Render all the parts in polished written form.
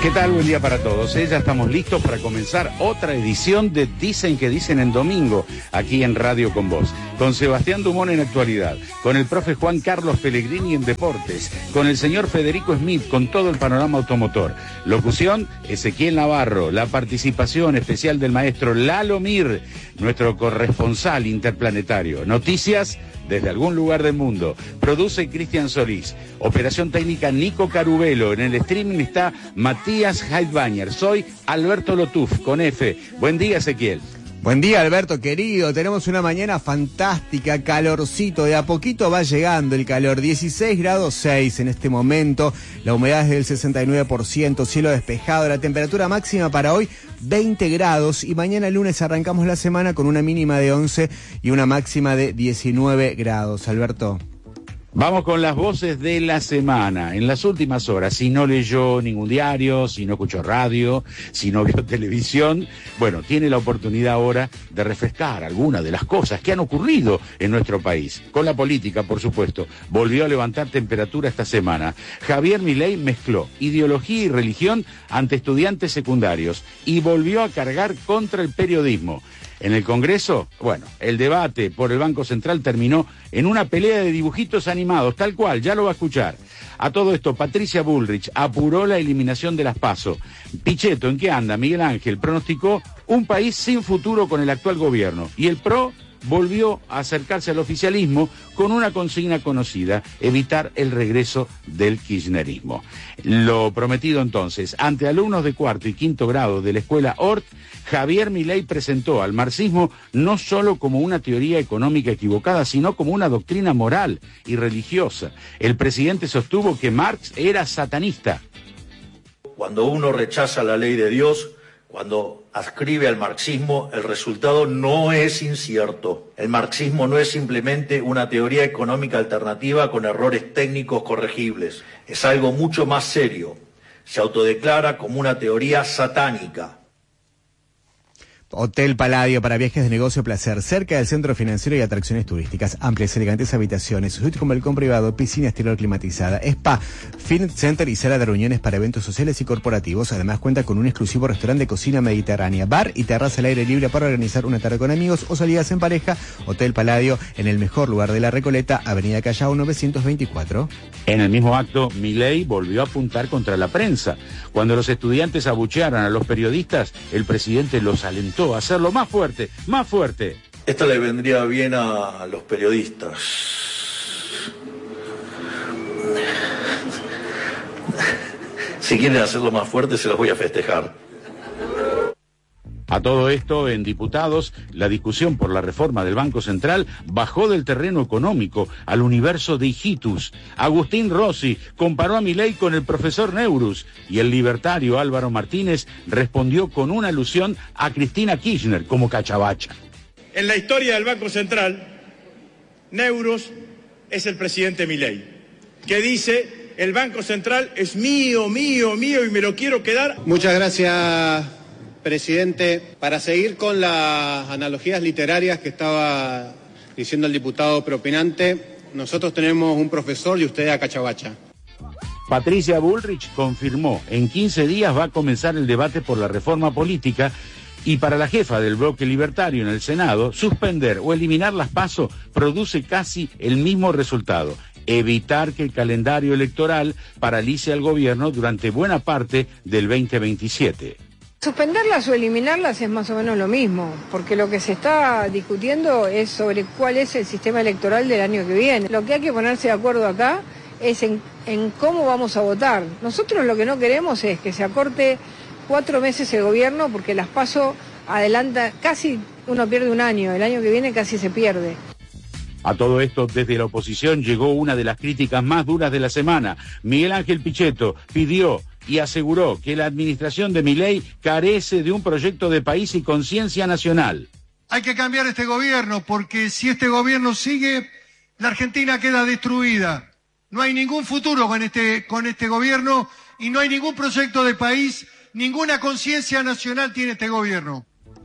¿Qué tal? Buen día para todos. Ya estamos listos para comenzar otra edición de Dicen que Dicen en domingo, aquí en Radio Con Vos. Con Sebastián Dumont en actualidad, con el profe Juan Carlos Pellegrini en deportes, con el señor Federico Smith con todo el panorama automotor. Locución, Ezequiel Navarro. La participación especial del maestro Lalo Mir, nuestro corresponsal interplanetario. Noticias desde algún lugar del mundo. Produce Cristian Solís. Operación técnica Nico Carubelo. En el streaming está Matías Heidbañer. Soy Alberto Lotuf, con F. Buen día, Ezequiel. Buen día, Alberto, querido. Tenemos una mañana fantástica, calorcito. De a poquito va llegando el calor. 16 grados 6 en este momento. La humedad es del 69%, cielo despejado. La temperatura máxima para hoy, 20 grados. Y mañana lunes arrancamos la semana con una mínima de 11 y una máxima de 19 grados. Alberto. Vamos con las voces de la semana. En las últimas horas, si no leyó ningún diario, si no escuchó radio, si no vio televisión, bueno, tiene la oportunidad ahora de refrescar algunas de las cosas que han ocurrido en nuestro país. Con la política, por supuesto, volvió a levantar temperatura esta semana. Javier Milei mezcló ideología y religión ante estudiantes secundarios y volvió a cargar contra el periodismo. En el Congreso, bueno, el debate por el Banco Central terminó en una pelea de dibujitos animados, tal cual, ya lo va a escuchar. A todo esto, Patricia Bullrich apuró la eliminación de las PASO. Pichetto, ¿en qué anda? Miguel Ángel pronosticó un país sin futuro con el actual gobierno. Y el PRO volvió a acercarse al oficialismo con una consigna conocida: evitar el regreso del kirchnerismo. Lo prometido entonces, ante alumnos de cuarto y quinto grado de la escuela Hort, Javier Milei presentó al marxismo no solo como una teoría económica equivocada, sino como una doctrina moral y religiosa. El presidente sostuvo que Marx era satanista. Cuando uno rechaza la ley de Dios, cuando adscribe al marxismo, el resultado no es incierto. El marxismo no es simplemente una teoría económica alternativa con errores técnicos corregibles. Es algo mucho más serio. Se autodeclara como una teoría satánica. Hotel Palladio para viajes de negocio placer, cerca del centro financiero y atracciones turísticas, amplias elegantes habitaciones, suite con balcón privado, piscina exterior climatizada, spa, fitness center y sala de reuniones para eventos sociales y corporativos. Además cuenta con un exclusivo restaurante de cocina mediterránea, bar y terraza al aire libre para organizar una tarde con amigos o salidas en pareja. Hotel Palladio, en el mejor lugar de La Recoleta, Avenida Callao 924. En el mismo acto, Milei volvió a apuntar contra la prensa. Cuando los estudiantes abuchearan a los periodistas, el presidente los alentó a hacerlo más fuerte, más fuerte. Esta le vendría bien a los periodistas. Si quieren hacerlo más fuerte, se los voy a festejar. A todo esto, en diputados, la discusión por la reforma del Banco Central bajó del terreno económico al universo de hijitus. Agustín Rossi comparó a Milei con el profesor Neurus y el libertario Álvaro Martínez respondió con una alusión a Cristina Kirchner como cachabacha. En la historia del Banco Central, Neurus es el presidente Milei, que dice: el Banco Central es mío, mío, mío y me lo quiero quedar. Muchas gracias, presidente. Para seguir con las analogías literarias que estaba diciendo el diputado propinante, nosotros tenemos un profesor y usted a cachabacha. Patricia Bullrich confirmó: en 15 días va a comenzar el debate por la reforma política. Y para la jefa del bloque libertario en el Senado, suspender o eliminar las PASO produce casi el mismo resultado: evitar que el calendario electoral paralice al gobierno durante buena parte del 2027. Suspenderlas o eliminarlas es más o menos lo mismo, porque lo que se está discutiendo es sobre cuál es el sistema electoral del año que viene. Lo que hay que ponerse de acuerdo acá es en cómo vamos a votar. Nosotros lo que no queremos es que se acorte 4 meses el gobierno, porque las PASO adelanta, casi uno pierde un año, el año que viene casi se pierde. A todo esto, desde la oposición llegó una de las críticas más duras de la semana. Miguel Ángel Pichetto pidió y aseguró que la administración de Milei carece de un proyecto de país y conciencia nacional. Hay que cambiar este gobierno, porque si este gobierno sigue, la Argentina queda destruida. No hay ningún futuro con este gobierno y no hay ningún proyecto de país, ninguna conciencia nacional tiene este gobierno.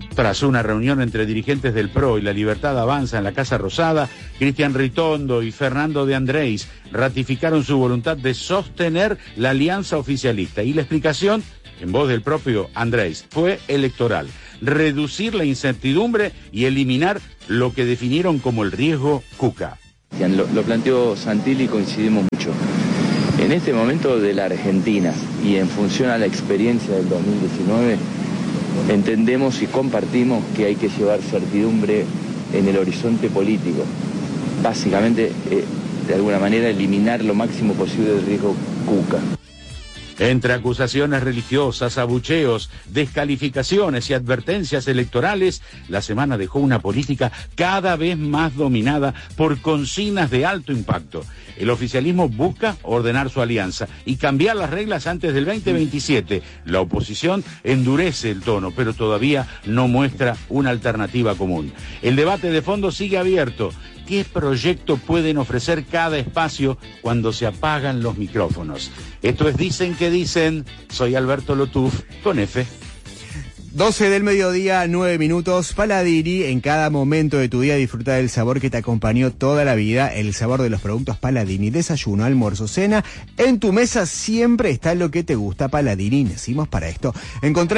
Tras una reunión entre dirigentes del PRO y La Libertad Avanza en la Casa Rosada, Cristian Ritondo y Fernando de Andrés ratificaron su voluntad de sostener la alianza oficialista. Y la explicación, en voz del propio Andrés, fue electoral: reducir la incertidumbre y eliminar lo que definieron como el riesgo Cuca. Lo planteó Santilli y coincidimos mucho. En este momento de la Argentina y en función a la experiencia del 2019, entendemos y compartimos que hay que llevar certidumbre en el horizonte político. Básicamente, de alguna manera, eliminar lo máximo posible del riesgo Cuca. Entre acusaciones religiosas, abucheos, descalificaciones y advertencias electorales, la semana dejó una política cada vez más dominada por consignas de alto impacto. El oficialismo busca ordenar su alianza y cambiar las reglas antes del 2027. La oposición endurece el tono, pero todavía no muestra una alternativa común. El debate de fondo sigue abierto. ¿Qué proyecto pueden ofrecer cada espacio cuando se apagan los micrófonos? Esto es Dicen que Dicen. Soy Alberto Lotuf, con F. 12 del mediodía, 9 minutos. Paladini, en cada momento de tu día disfruta del sabor que te acompañó toda la vida, el sabor de los productos Paladini. Desayuno, almuerzo, cena, en tu mesa siempre está lo que te gusta. Paladini, nacimos para esto. Encontrá